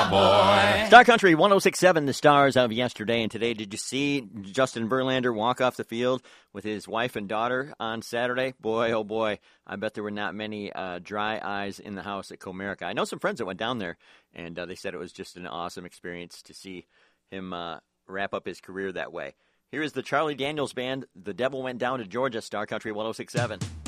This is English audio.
cowboy. Star Country 106.7, the stars of yesterday and today. Did you see Justin Verlander walk off the field with his wife and daughter on Saturday? Boy, oh boy, I bet there were not many dry eyes in the house at Comerica. I know some friends that went down there, and they said it was just an awesome experience to see him wrap up his career that way. Here is the Charlie Daniels Band, The Devil Went Down to Georgia, Star Country 106.7.